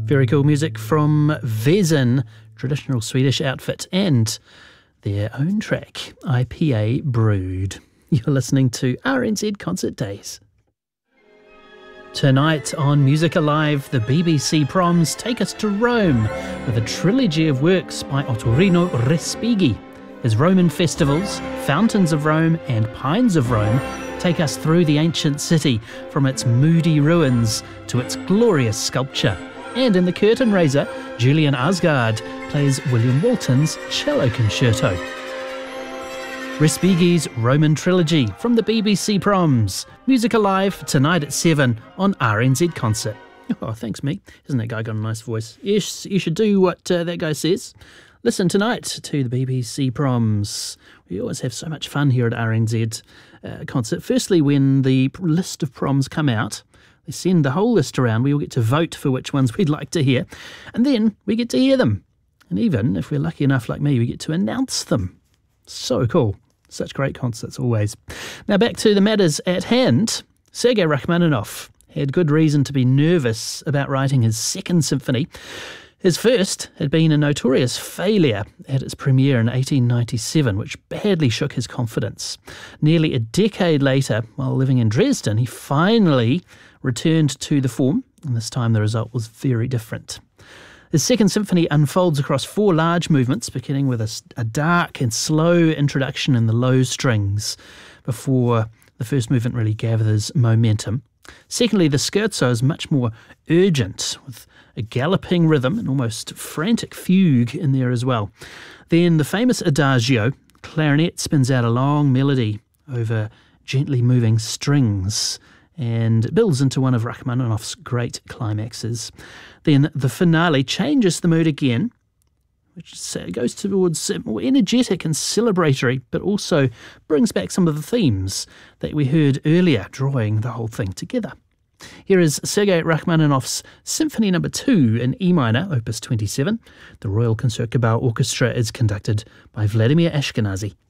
Very cool music from Vezin, traditional Swedish outfit, and their own track, IPA Brewed. You're listening to RNZ Concert Days. Tonight on Music Alive, the BBC Proms take us to Rome with a trilogy of works by Ottorino Respighi. His Roman festivals, Fountains of Rome and Pines of Rome, take us through the ancient city, from its moody ruins to its glorious sculpture. And in The Curtain Raiser, Julian Asgard plays William Walton's cello concerto. Respighi's Roman Trilogy from the BBC Proms. Music Alive tonight at 7 on RNZ Concert. Oh, thanks, me. Isn't that guy got a nice voice? Yes, you should do what that guy says. Listen tonight to the BBC Proms. We always have so much fun here at RNZ Concert. Firstly, when the list of proms come out, they send the whole list around. We all get to vote for which ones we'd like to hear. And then we get to hear them. And even, if we're lucky enough like me, we get to announce them. So cool. Such great concerts always. Now back to the matters at hand. Sergei Rachmaninoff had good reason to be nervous about writing his second symphony. His first had been a notorious failure at its premiere in 1897, which badly shook his confidence. Nearly a decade later, while living in Dresden, he finally returned to the form, and this time the result was very different. His second symphony unfolds across 4 large movements, beginning with a dark and slow introduction in the low strings before the first movement really gathers momentum. Secondly, the scherzo is much more urgent, with a galloping rhythm and almost frantic fugue in there as well. Then the famous adagio, clarinet spins out a long melody over gently moving strings, and it builds into one of Rachmaninoff's great climaxes. Then the finale changes the mood again, which goes towards more energetic and celebratory, but also brings back some of the themes that we heard earlier, drawing the whole thing together. Here is Sergei Rachmaninoff's Symphony No. 2 in E minor, Opus 27. The Royal Concertgebouw Orchestra is conducted by Vladimir Ashkenazy.